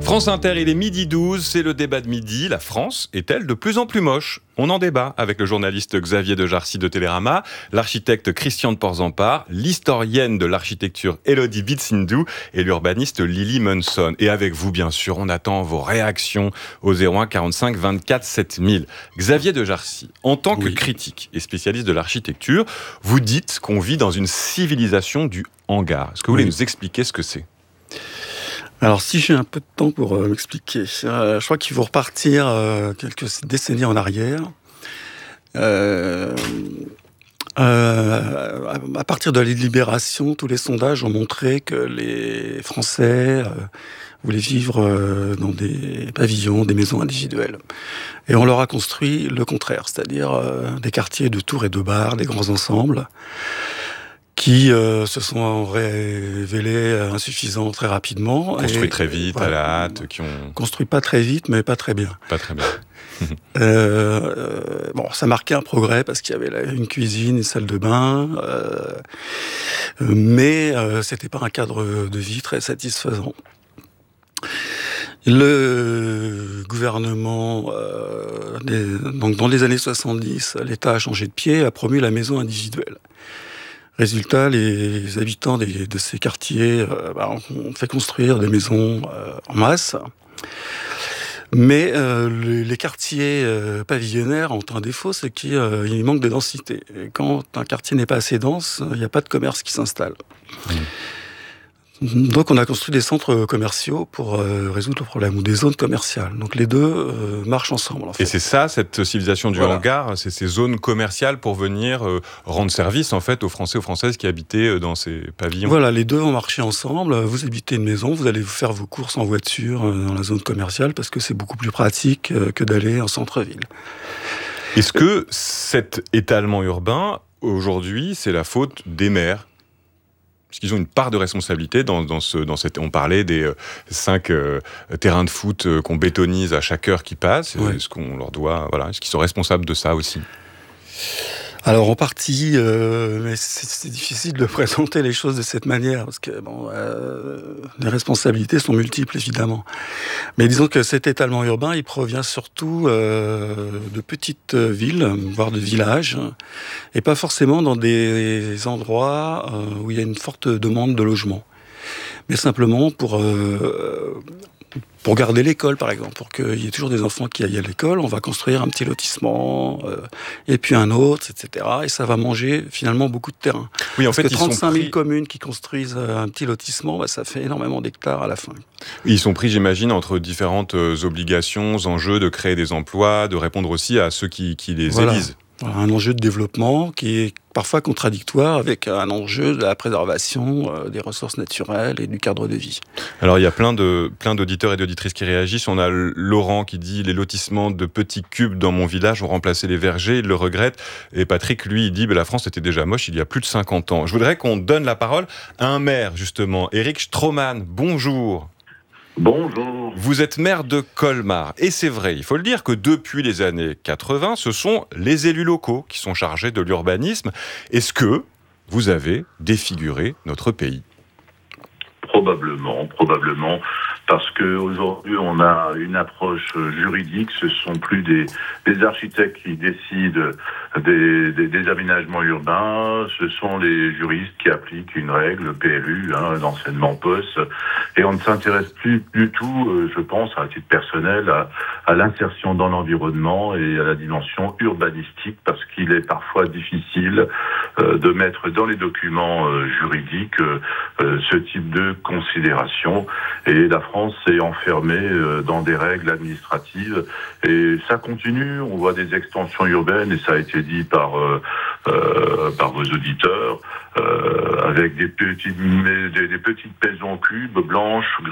France Inter, il est 12h12, c'est le débat de midi. La France est-elle de plus en plus moche ? On en débat avec le journaliste Xavier de Jarcy de Télérama, l'architecte Christian de Porzampar, l'historienne de l'architecture Elodie Bitsindou et l'urbaniste Lily Munson. Et avec vous, bien sûr, on attend vos réactions au 01 45 24 7000. Xavier de Jarcy, en tant que critique et spécialiste de l'architecture, vous dites qu'on vit dans une civilisation du hangar. Est-ce que vous voulez nous expliquer ce que c'est ? Alors, si j'ai un peu de temps pour m'expliquer, je crois qu'il faut repartir quelques décennies en arrière. À partir de la Libération, tous les sondages ont montré que les Français voulaient vivre dans des pavillons, des maisons individuelles. Et on leur a construit le contraire, c'est-à-dire des quartiers de tours et de bars, des grands ensembles, qui se sont révélés insuffisants très rapidement. Construits très vite, à la hâte, qui ont... Construits pas très vite, mais pas très bien. Pas très bien. Bon, ça marquait un progrès parce qu'il y avait une cuisine, une salle de bain, mais c'était pas un cadre de vie très satisfaisant. Le gouvernement, donc dans les années 70, l'État a changé de pied, a promu la maison individuelle. Résultat, les habitants de ces quartiers ont fait construire des maisons en masse. Mais les quartiers pavillonnaires ont un défaut, c'est qu'il manque de densité. Et quand un quartier n'est pas assez dense, il n'y a pas de commerce qui s'installe. Donc on a construit des centres commerciaux pour résoudre le problème, ou des zones commerciales. Donc les deux marchent ensemble, en fait. Et c'est ça, cette civilisation du hangar, c'est ces zones commerciales pour venir rendre service en fait aux Français, aux Françaises qui habitaient dans ces pavillons. Voilà, les deux ont marché ensemble. Vous habitez une maison, vous allez vous faire vos courses en voiture dans la zone commerciale parce que c'est beaucoup plus pratique que d'aller en centre-ville. Est-ce que cet étalement urbain, aujourd'hui, c'est la faute des maires ? Parce qu'ils ont une part de responsabilité dans cette... On parlait des 5 terrains de foot qu'on bétonise à chaque heure qui passe. Ouais. Est-ce qu'on leur doit... Voilà, est-ce qu'ils sont responsables de ça aussi ? Alors en partie, mais c'est difficile de présenter les choses de cette manière, parce que les responsabilités sont multiples, évidemment. Mais disons que cet étalement urbain, il provient surtout de petites villes, voire de villages, et pas forcément dans des endroits où il y a une forte demande de logement. Mais simplement pour garder l'école, par exemple, pour qu'il y ait toujours des enfants qui aillent à l'école, on va construire un petit lotissement, et puis un autre, etc. Et ça va manger finalement beaucoup de terrain. Oui, en fait, 35 000 pris... communes qui construisent un petit lotissement, ça fait énormément d'hectares à la fin. Ils sont pris, j'imagine, entre différentes obligations, enjeux de créer des emplois, de répondre aussi à ceux qui les élisent. Voilà, un enjeu de développement qui est parfois contradictoire avec un enjeu de la préservation des ressources naturelles et du cadre de vie. Alors il y a plein d'auditeurs et d'auditrices qui réagissent. On a Laurent qui dit « Les lotissements de petits cubes dans mon village ont remplacé les vergers, il le regrette ». Et Patrick, lui, il dit « La France était déjà moche il y a plus de 50 ans ». Je voudrais qu'on donne la parole à un maire, justement, Éric Stroman. Bonjour. Bonjour. Vous êtes maire de Colmar. Et c'est vrai, il faut le dire que depuis les années 80, ce sont les élus locaux qui sont chargés de l'urbanisme. Est-ce que vous avez défiguré notre pays ? Probablement, parce qu'aujourd'hui on a une approche juridique, ce sont plus des architectes qui décident des aménagements urbains, ce sont les juristes qui appliquent une règle, le PLU, l'enseignement poste, et on ne s'intéresse plus du tout, je pense, à titre personnel, à l'insertion dans l'environnement et à la dimension urbanistique, parce qu'il est parfois difficile de mettre dans les documents juridiques ce type de considération, et la France s'est enfermée dans des règles administratives, et ça continue. On voit des extensions urbaines, et ça a été dit par vos auditeurs, avec des petites maisons cubes, blanches,